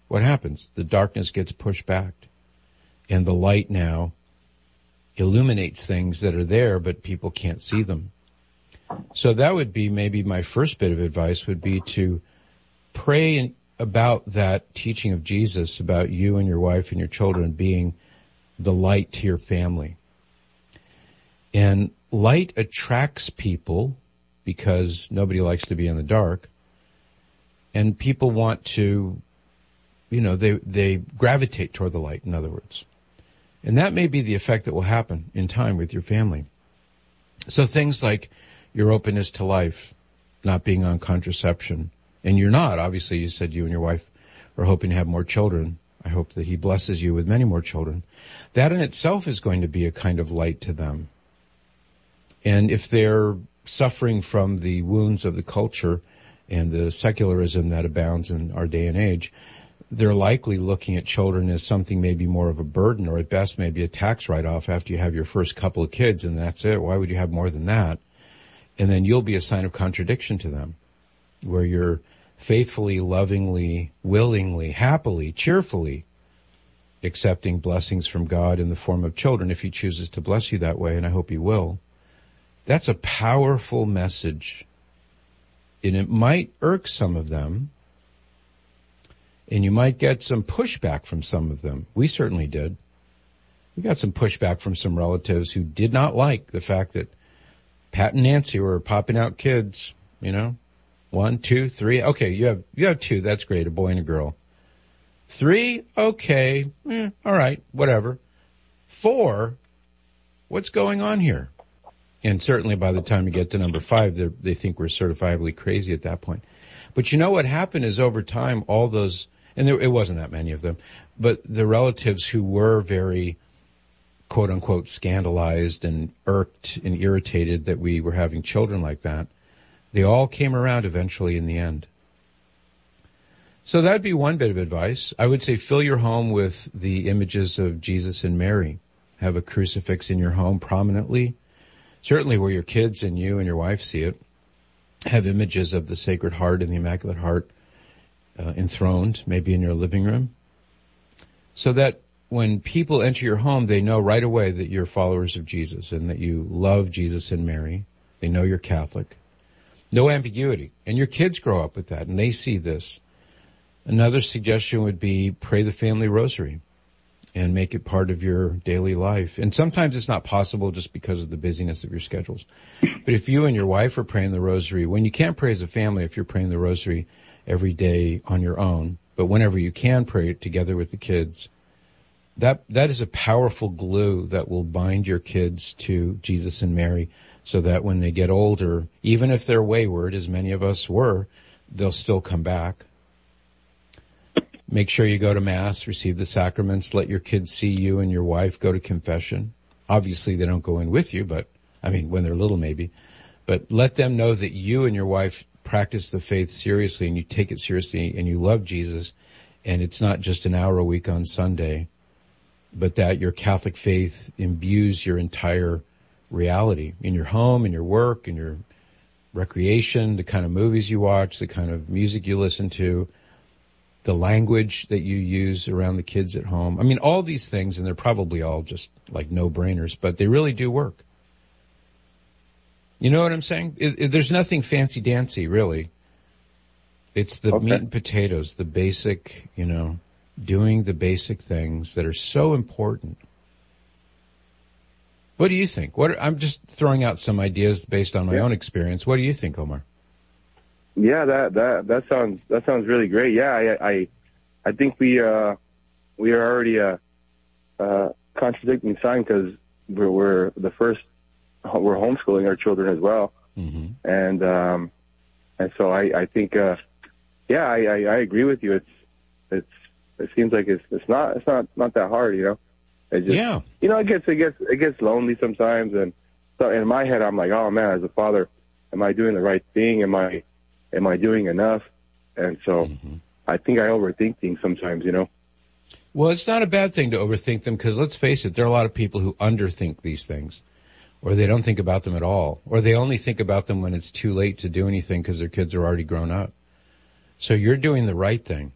what happens? The darkness gets pushed back, and the light now illuminates things that are there, but people can't see them. So that would be maybe my first bit of advice, would be to pray about that teaching of Jesus about you and your wife and your children being the light to your family. And light attracts people because nobody likes to be in the dark. And people want to, they gravitate toward the light, in other words. And that may be the effect that will happen in time with your family. So things like your openness to life, not being on contraception. And you're not. Obviously, you said you and your wife are hoping to have more children. I hope that he blesses you with many more children. That in itself is going to be a kind of light to them. And if they're suffering from the wounds of the culture and the secularism that abounds in our day and age, they're likely looking at children as something maybe more of a burden, or at best maybe a tax write-off after you have your first couple of kids, and that's it. Why would you have more than that? And then you'll be a sign of contradiction to them, where you're faithfully, lovingly, willingly, happily, cheerfully accepting blessings from God in the form of children, if he chooses to bless you that way, and I hope he will. That's a powerful message. And it might irk some of them, and you might get some pushback from some of them. We certainly did. We got some pushback from some relatives who did not like the fact that Pat and Nancy were popping out kids, 1, 2, 3. Okay, you have 2. That's great. A boy and a girl. 3. Okay. All right. Whatever. 4. What's going on here? And certainly by the time you get to number 5, they think we're certifiably crazy at that point. But what happened is, over time, all those, and it wasn't that many of them, but the relatives who were very, quote unquote, scandalized and irked and irritated that we were having children like that, they all came around eventually in the end. So that'd be one bit of advice. I would say fill your home with the images of Jesus and Mary. Have a crucifix in your home prominently, certainly where your kids and you and your wife see it. Have images of the Sacred Heart and the Immaculate Heart enthroned, maybe in your living room, so that when people enter your home, they know right away that you're followers of Jesus and that you love Jesus and Mary. They know you're Catholic. No ambiguity. And your kids grow up with that, and they see this. Another suggestion would be pray the family rosary and make it part of your daily life. And sometimes it's not possible just because of the busyness of your schedules. But if you and your wife are praying the rosary, when you can't pray as a family, if you're praying the rosary every day on your own, but whenever you can pray it together with the kids, that is a powerful glue that will bind your kids to Jesus and Mary, so that when they get older, even if they're wayward, as many of us were, they'll still come back. Make sure you go to Mass, receive the sacraments, let your kids see you and your wife go to confession. Obviously, they don't go in with you, but, when they're little maybe. But let them know that you and your wife practice the faith seriously, and you take it seriously, and you love Jesus, and it's not just an hour a week on Sunday, but that your Catholic faith imbues your entire reality in your home, in your work, in your recreation, the kind of movies you watch, the kind of music you listen to, the language that you use around the kids at home. All these things, and they're probably all just like no-brainers, but they really do work. You know what I'm saying? There's nothing fancy-dancy, really. It's the meat and potatoes, the basic, doing the basic things that are so important. What do you think? I'm just throwing out some ideas based on my own experience. What do you think, Omar? Yeah, that sounds really great. Yeah, I think we are already contradicting sign, because we're homeschooling our children as well, and so I think I agree with you. It seems like it's not that hard, It just, it gets lonely sometimes, and so in my head I'm like, oh man, as a father, am I doing the right thing? Am I doing enough? And so I think I overthink things sometimes, Well, it's not a bad thing to overthink them, because let's face it, there are a lot of people who underthink these things, or they don't think about them at all, or they only think about them when it's too late to do anything because their kids are already grown up. So you're doing the right thing.